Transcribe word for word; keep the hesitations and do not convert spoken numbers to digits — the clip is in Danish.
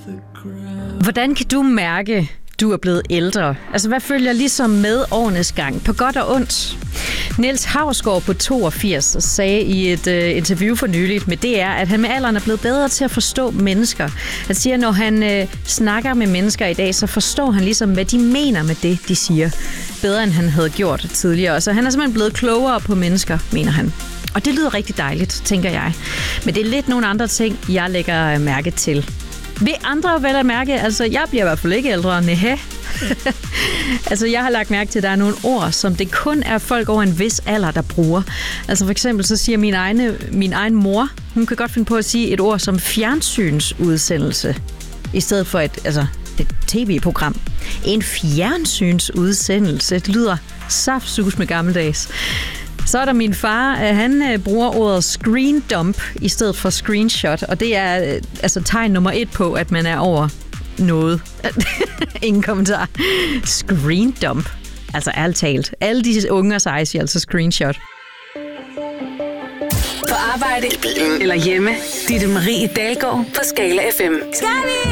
Hvordan kan du mærke, du er blevet ældre? Altså, hvad følger ligesom med årenes gang, på godt og ondt? Niels Hausgaard på toogfirs sagde i et uh, interview for nyligt med D R, at han med alderen er blevet bedre til at forstå mennesker. Han siger, at når han uh, snakker med mennesker i dag, så forstår han ligesom, hvad de mener med det, de siger. Bedre end han havde gjort tidligere. Så han er simpelthen blevet klogere på mennesker, mener han. Og det lyder rigtig dejligt, tænker jeg. Men det er lidt nogle andre ting, jeg lægger mærke til. Vil andre vel at mærke, altså jeg bliver i hvert fald ikke ældre, næh. Altså jeg har lagt mærke til, at der er nogle ord, som det kun er folk over en vis alder, der bruger. Altså for eksempel så siger min, egne, min egen mor, hun kan godt finde på at sige et ord som fjernsynsudsendelse, i stedet for et, altså, et tv-program. En fjernsynsudsendelse, det lyder saftsus med gammeldags. Så er der min far, han bruger ordet screen dump i stedet for screenshot, og det er altså tegn nummer et på, at man er over noget. Ingen kommentar. Screen dump. Altså ærligt talt. Alle disse unger sig siger altså screenshot. På arbejde, i bilen eller hjemme. Ditte Marie Dalgaard på Skala F M. Skal vi?